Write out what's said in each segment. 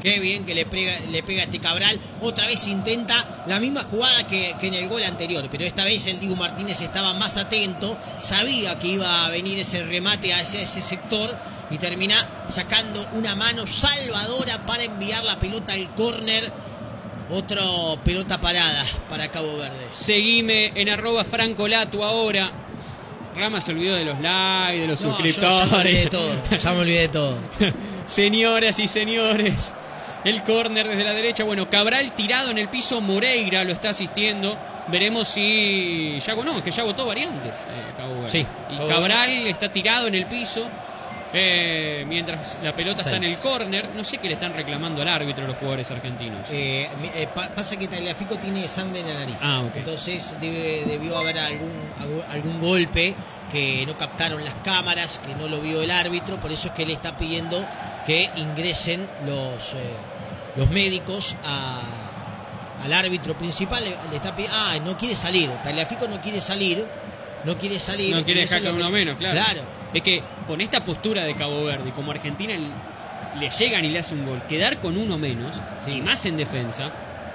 Qué bien que le pega a este Cabral. Otra vez intenta la misma jugada que en el gol anterior, pero esta vez el Dibu Martínez estaba más atento, sabía que iba a venir ese remate hacia ese sector y termina sacando una mano salvadora para enviar la pelota al córner. Otra pelota parada para Cabo Verde. Seguime en @FrancoLatu ahora. Rama se olvidó de los likes, de los suscriptores. Ya me olvidé de todo. Señoras y señores, el córner desde la derecha. Bueno, Cabral tirado en el piso, Moreira lo está asistiendo. Veremos si Yago no, que ya votó variantes. Cabo Verde. Sí, y Cabral está tirado en el piso. Mientras la pelota está en el córner. No sé qué le están reclamando al árbitro los jugadores argentinos. Pasa que Tagliafico tiene sangre en la nariz. Okay. Entonces debió haber algún golpe que no captaron las cámaras, que no lo vio el árbitro. Por eso es que le está pidiendo que ingresen los médicos al árbitro principal. Le está pidiendo, no quiere salir. Tagliafico no quiere salir. No quiere dejar con uno menos, claro. Es que con esta postura de Cabo Verde, como Argentina le llegan y le hace un gol, quedar con uno menos, sí, y más en defensa,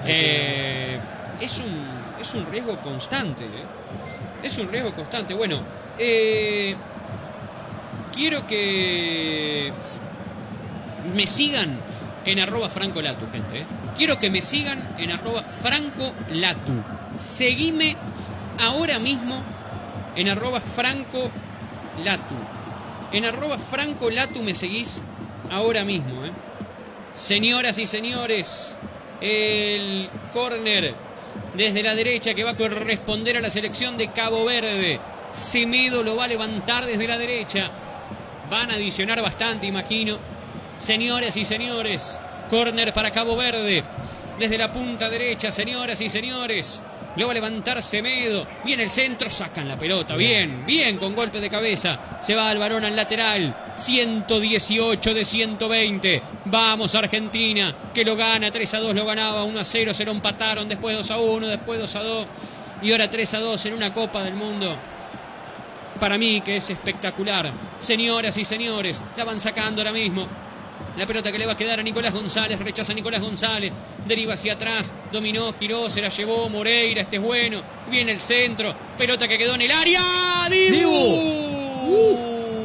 es un riesgo constante. Es un riesgo constante. Bueno, quiero que me sigan en @FrancoLatu, gente. Quiero que me sigan en @FrancoLatu. Seguime ahora mismo en @FrancoLatu. En @FrancoLatu me seguís ahora mismo. Señoras y señores, el córner desde la derecha que va a corresponder a la selección de Cabo Verde. Semedo lo va a levantar desde la derecha. Van a adicionar bastante, imagino. Señoras y señores, córner para Cabo Verde desde la punta derecha, señoras y señores. Lo va a levantar Semedo. Viene el centro, sacan la pelota. Bien, con golpe de cabeza. Se va al varón al lateral. 118 de 120. Vamos Argentina, que lo gana 3-2, lo ganaba 1-0, se lo empataron, después 2-1, después 2-2 y ahora 3-2 en una Copa del Mundo. Para mí que es espectacular. Señoras y señores, la van sacando ahora mismo. La pelota que le va a quedar a Nicolás González, rechaza a Nicolás González, deriva hacia atrás, dominó, giró, se la llevó Moreira, este es bueno, viene el centro, pelota que quedó en el área, ¡Dibu!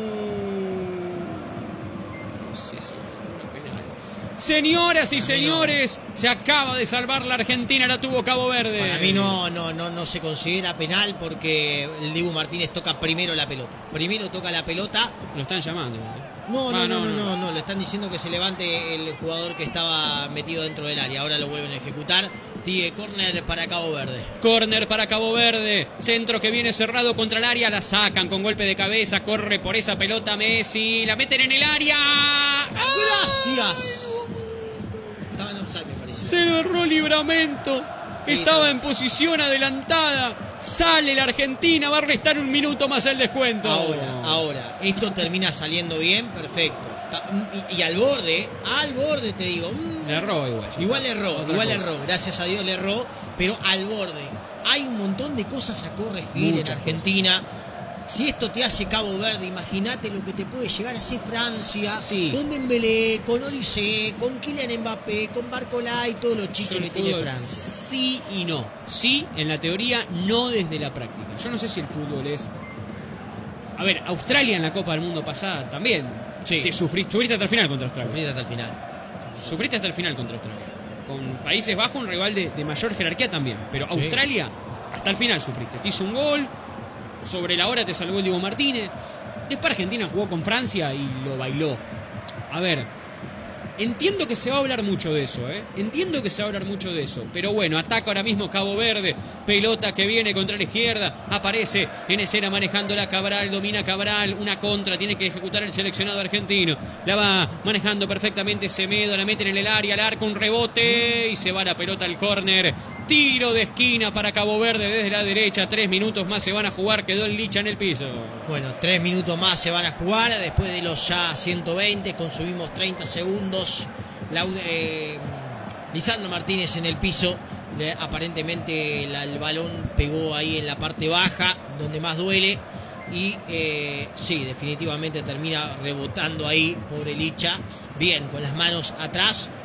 No sé si era penal. Señoras y señores, se acaba de salvar la Argentina, la tuvo Cabo Verde. Para mí no se considera penal porque el Dibu Martínez toca primero la pelota. Primero toca la pelota. Lo están llamando. No, le están diciendo que se levante el jugador que estaba metido dentro del área. Ahora lo vuelven a ejecutar. Córner para Cabo Verde. Córner para Cabo Verde. Centro que viene cerrado contra el área. La sacan con golpe de cabeza. Corre por esa pelota Messi. La meten en el área. ¡Gracias! Estaba en offside, me parece. Se lo erró Libramento. Estaba en posición adelantada. Sale la Argentina, va a restar un minuto más el descuento. Ahora, esto termina saliendo bien, perfecto. Y al borde te digo. Le erró igual. Igual le erró. Gracias a Dios le erró, pero al borde. Hay un montón de cosas a corregir en Argentina. Si esto te hace Cabo Verde, imagínate lo que te puede llegar a hacer Francia, con Dembélé, con Olise, con Kylian Mbappé, con Barcola y todos los chichos que tiene Francia. Sí y no. Sí, en la teoría, no desde la práctica. Yo no sé si el fútbol es... A ver, Australia en la Copa del Mundo pasada también. Sí. Sufriste hasta el final contra Australia. Sufriste hasta el final contra Australia. Con Países Bajos, un rival de mayor jerarquía también. Pero Australia, hasta el final sufriste. Te hizo un gol... Sobre la hora te salvó el Dibu Martínez. Después Argentina jugó con Francia y lo bailó. A ver, entiendo que se va a hablar mucho de eso, pero bueno, ataca ahora mismo Cabo Verde. Pelota que viene contra la izquierda. Aparece en escena manejándola Cabral. Domina Cabral. Una contra. Tiene que ejecutar el seleccionado argentino. La va manejando perfectamente Semedo. La meten en el área. Al arco. Un rebote. Y se va la pelota al córner. Tiro de esquina para Cabo Verde desde la derecha. 3 minutos más se van a jugar. Quedó el Licha en el piso. Bueno, 3 minutos más se van a jugar. Después de los ya 120, consumimos 30 segundos. Lisandro Martínez en el piso. Aparentemente el balón pegó ahí en la parte baja, donde más duele. Y sí, definitivamente termina rebotando ahí, pobre Licha. Bien, con las manos atrás.